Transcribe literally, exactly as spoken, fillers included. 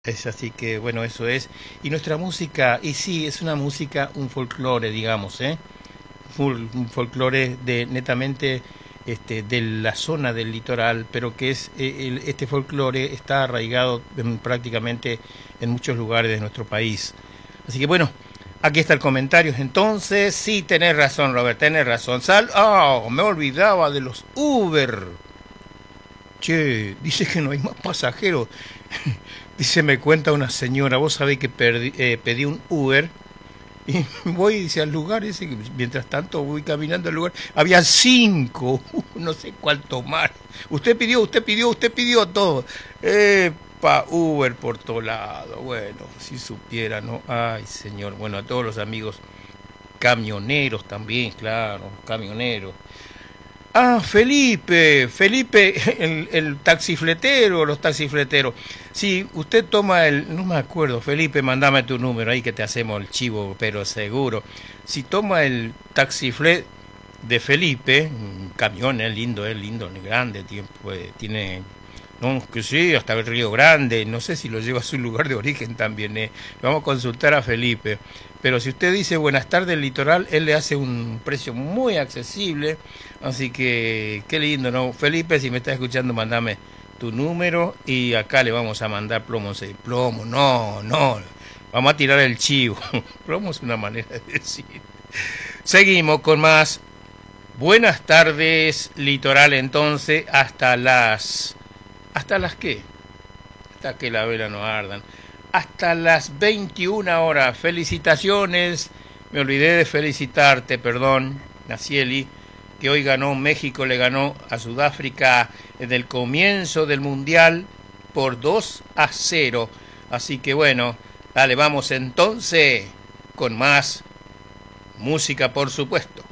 Es así que, bueno, eso es. Y nuestra música, y sí, es una música, un folclore, digamos, ¿eh? Fol- Un folclore de netamente este, de la zona del litoral, pero que es eh, el- este folclore está arraigado en- prácticamente en muchos lugares de nuestro país. Así que bueno, aquí está el comentario. Entonces, sí, tenés razón, Robert, tenés razón. Sal, oh, me olvidaba de los Uber. Che, dice que no hay más pasajeros. Dice, me cuenta una señora, vos sabés que perdí- eh, pedí un Uber y voy dice, al lugar ese, que mientras tanto voy caminando al lugar, había cinco, no sé cuál tomar. Usted pidió, usted pidió, usted pidió todo. Epa, Uber por todo lado. Bueno, si supiera, ¿no? Ay, señor. Bueno, a todos los amigos camioneros también, claro, camioneros. Ah, Felipe, Felipe, el, el taxifletero, los taxifleteros. Si usted toma el, no me acuerdo, Felipe, mandame tu número ahí que te hacemos el chivo, pero seguro. Si toma el taxiflet de Felipe, un camión, es lindo, es lindo, es grande, tiempo, eh, tiene, no, que sí, hasta el Río Grande, no sé si lo lleva a su lugar de origen también, eh. Vamos a consultar a Felipe. Pero si usted dice buenas tardes litoral, él le hace un precio muy accesible. Así que qué lindo, ¿no? Felipe, si me estás escuchando, mandame tu número y acá le vamos a mandar plomos. de Plomo, no, no. Vamos a tirar el chivo. Plomo es una manera de decir. Seguimos con más. Buenas tardes, litoral, entonces, hasta las... ¿Hasta las qué? Hasta que la vela no ardan. Hasta las veintiuna horas. Felicitaciones. Me olvidé de felicitarte, perdón, Nacieli, que hoy ganó México, le ganó a Sudáfrica en el comienzo del Mundial por dos a cero. Así que bueno, dale, vamos entonces con más música, por supuesto.